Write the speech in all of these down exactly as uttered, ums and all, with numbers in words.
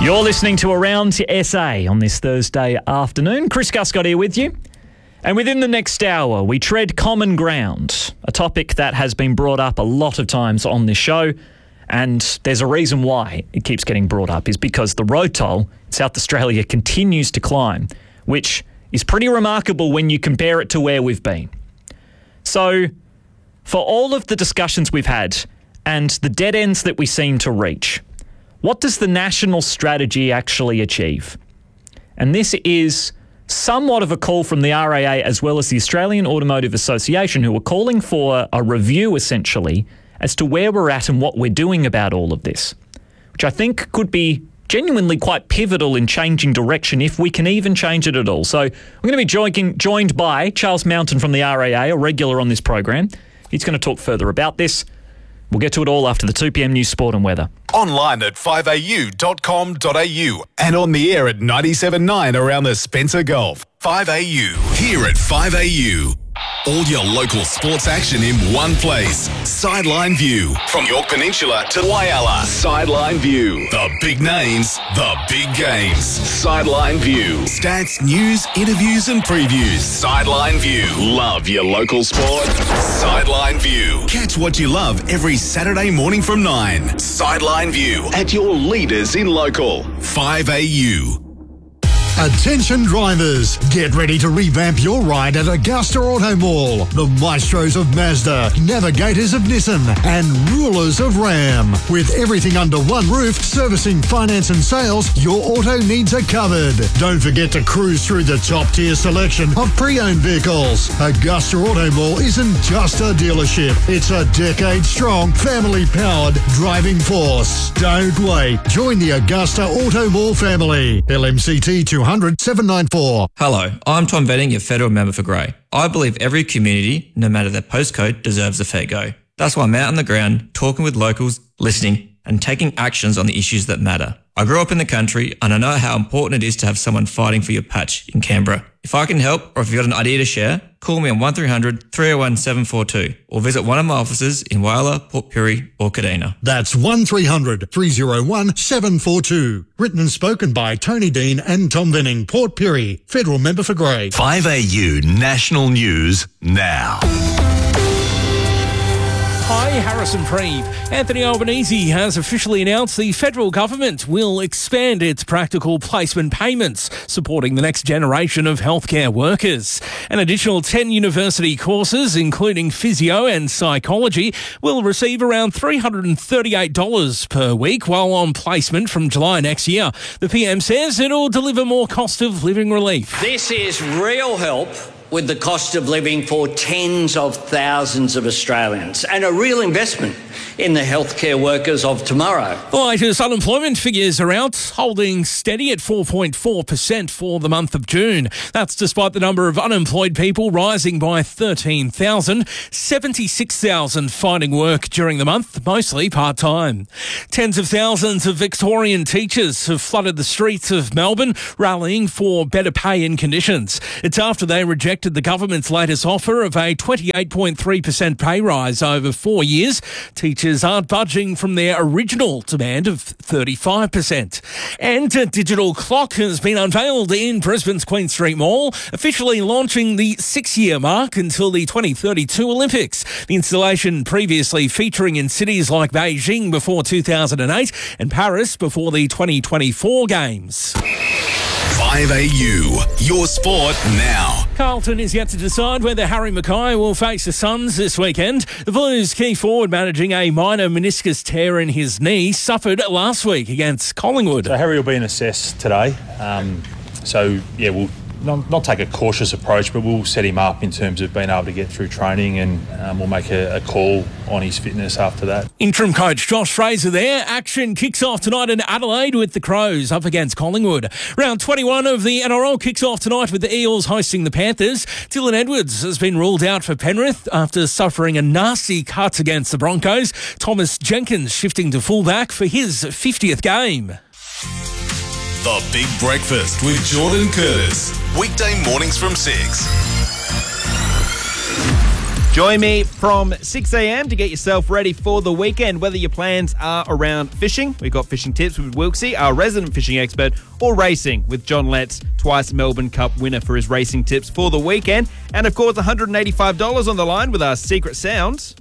You're listening to Around S A on this Thursday afternoon. Chris Guscott here with you. And within the next hour, we tread common ground, a topic that has been brought up a lot of times on this show. And there's a reason why it keeps getting brought up, is because the road toll in South Australia continues to climb, which is pretty remarkable when you compare it to where we've been. So, for all of the discussions we've had and the dead ends that we seem to reach, what does the national strategy actually achieve? And this is somewhat of a call from the R A A as well as the Australian Automotive Association, who are calling for a review, essentially, as to where we're at and what we're doing about all of this, which I think could be genuinely quite pivotal in changing direction, if we can even change it at all. So we're going to be joined, joined by Charles Mountain from the R A A, a regular on this program. He's going to talk further about this. We'll get to it all after the two p.m. news, sport and weather. Online at five a u dot com dot a u and on the air at ninety-seven point nine around the Spencer Gulf. five A U, here at five A U. All your local sports action in one place. Sideline View. From York Peninsula to Whyalla. Sideline View. The big names, the big games. Sideline View. Stats, news, interviews and previews. Sideline View. Love your local sport? Sideline View. Catch what you love every Saturday morning from nine. Sideline View. At your leaders in local. five A U. Attention drivers, get ready to revamp your ride at Augusta Auto Mall. The maestros of Mazda, navigators of Nissan and rulers of Ram. With everything under one roof, servicing, finance and sales, your auto needs are covered. Don't forget to cruise through the top tier selection of pre-owned vehicles. Augusta Auto Mall isn't just a dealership, it's a decade strong, family powered driving force. Don't wait, join the Augusta Auto Mall family. L M C T two hundred, seven nine four. Hello, I'm Tom Venning, your federal member for Grey. I believe every community, no matter their postcode, deserves a fair go. That's why I'm out on the ground, talking with locals, listening, and taking actions on the issues that matter. I grew up in the country, and I know how important it is to have someone fighting for your patch in Canberra. If I can help, or if you've got an idea to share, call me on one three hundred, three oh one, seven four two, or visit one of my offices in Whyalla, Port Pirie, or Kadina. That's one three hundred, three oh one, seven four two. Written and spoken by Tony Dean and Tom Venning, Port Pirie, federal member for Grey. five A U National News now. Hi, Harrison Preeve. Anthony Albanese has officially announced the federal government will expand its practical placement payments, supporting the next generation of healthcare workers. An additional ten university courses, including physio and psychology, will receive around three hundred thirty-eight dollars per week while on placement from July next year. The P M says it'll deliver more cost of living relief. This is real help with the cost of living for tens of thousands of Australians and a real investment in the healthcare workers of tomorrow. The latest unemployment figures are out, holding steady at four point four percent for the month of June. That's despite the number of unemployed people rising by thirteen thousand, seventy-six thousand finding work during the month, mostly part-time. Tens of thousands of Victorian teachers have flooded the streets of Melbourne, rallying for better pay and conditions. It's after they rejected the government's latest offer of a twenty-eight point three percent pay rise over four years. Teachers aren't budging from their original demand of thirty-five percent. And a digital clock has been unveiled in Brisbane's Queen Street Mall, officially launching the six-year mark until the twenty thirty-two Olympics. The installation previously featuring in cities like Beijing before two thousand eight and Paris before the twenty twenty-four Games. five A U, your sport now. Carlton is yet to decide whether Harry Mackay will face the Suns this weekend. The Blues' key forward, managing a minor meniscus tear in his knee, suffered last week against Collingwood. So Harry will be assessed today. Um, so, yeah, we'll not, not take a cautious approach, but we'll set him up in terms of being able to get through training, and um, we'll make a, a call on his fitness after that. Interim coach Josh Fraser there. Action kicks off tonight in Adelaide with the Crows up against Collingwood. Round twenty-one of the N R L kicks off tonight with the Eels hosting the Panthers. Dylan Edwards has been ruled out for Penrith after suffering a nasty cut against the Broncos. Thomas Jenkins shifting to fullback for his fiftieth game. The Big Breakfast with Jordan Curtis. Weekday mornings from six. Join me from six a.m. to get yourself ready for the weekend. Whether your plans are around fishing, we've got fishing tips with Wilksy, our resident fishing expert, or racing with John Letts, twice Melbourne Cup winner, for his racing tips for the weekend. And of course, one hundred eighty-five dollars on the line with our secret sounds.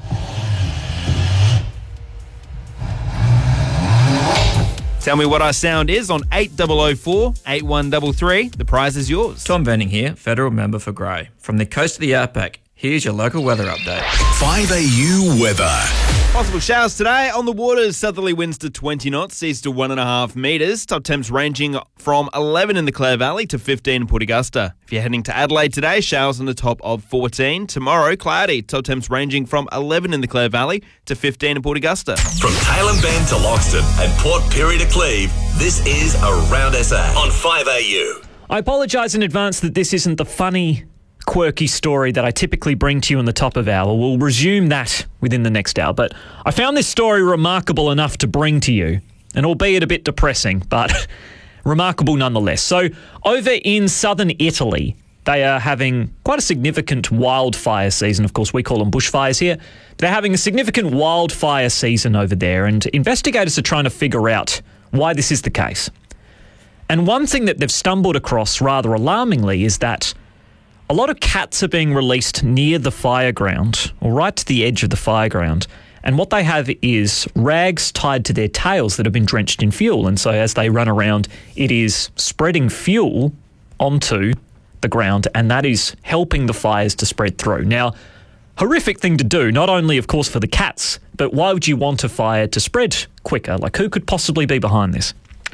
Tell me what our sound is on eight oh oh four, eight one three three. The prize is yours. Tom Benning here, federal member for Grey. From the coast of the outback, here's your local weather update. five A U weather. Possible showers today on the waters. Southerly winds to twenty knots, seas to one and a half metres. Top temps ranging from eleven in the Clare Valley to fifteen in Port Augusta. If you're heading to Adelaide today, showers on the top of fourteen. Tomorrow, cloudy. Top temps ranging from eleven in the Clare Valley to fifteen in Port Augusta. From Tailem Bend to Loxton and Port Pirie to Cleve, this is Around S A on five A U. I apologise in advance that this isn't the funny, quirky story that I typically bring to you in the top of hour. We'll resume that within the next hour. But I found this story remarkable enough to bring to you, and albeit a bit depressing, but remarkable nonetheless. So over in southern Italy, they are having quite a significant wildfire season. Of course, we call them bushfires here. They're having a significant wildfire season over there, and investigators are trying to figure out why this is the case. And one thing that they've stumbled across rather alarmingly is that a lot of cats are being released near the fire ground, or right to the edge of the fire ground. And what they have is rags tied to their tails that have been drenched in fuel. And so as they run around, it is spreading fuel onto the ground, and that is helping the fires to spread through. Now, horrific thing to do, not only, of course, for the cats, but why would you want a fire to spread quicker? Like, who could possibly be behind this?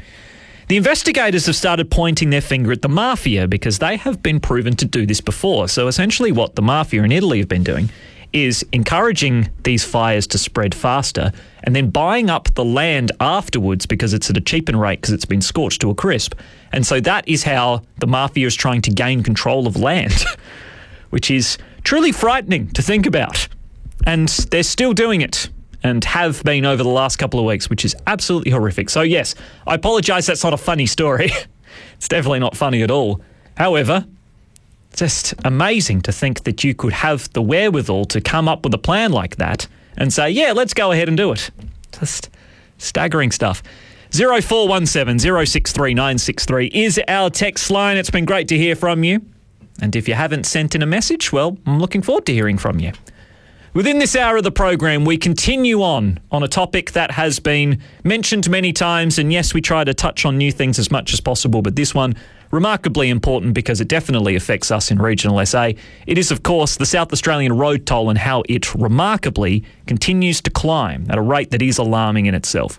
The investigators have started pointing their finger at the mafia because they have been proven to do this before. So essentially what the mafia in Italy have been doing is encouraging these fires to spread faster and then buying up the land afterwards because it's at a cheaper rate because it's been scorched to a crisp. And so that is how the mafia is trying to gain control of land, which is truly frightening to think about. And they're still doing it, and have been over the last couple of weeks, which is absolutely horrific. So yes, I apologise, that's not a funny story. It's definitely not funny at all. However, it's just amazing to think that you could have the wherewithal to come up with a plan like that and say, yeah, let's go ahead and do it. Just staggering stuff. zero four one seven, zero six three nine six three is our text line. It's been great to hear from you. And if you haven't sent in a message, well, I'm looking forward to hearing from you. Within this hour of the program, we continue on on a topic that has been mentioned many times, and yes, we try to touch on new things as much as possible, but this one, remarkably important because it definitely affects us in regional S A. It is, of course, the South Australian road toll and how it remarkably continues to climb at a rate that is alarming in itself.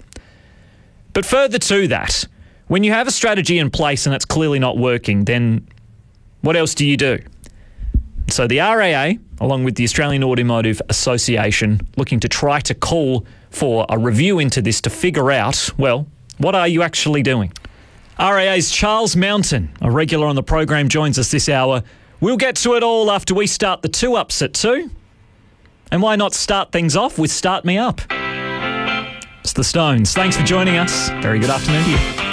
But further to that, when you have a strategy in place and it's clearly not working, then what else do you do? So the R A A, along with the Australian Automotive Association, looking to try to call for a review into this to figure out, well, what are you actually doing? R A A's Charles Mountain, a regular on the program, joins us this hour. We'll get to it all after we start the two ups at two. And why not start things off with Start Me Up? It's the Stones. Thanks for joining us. Very good afternoon to you.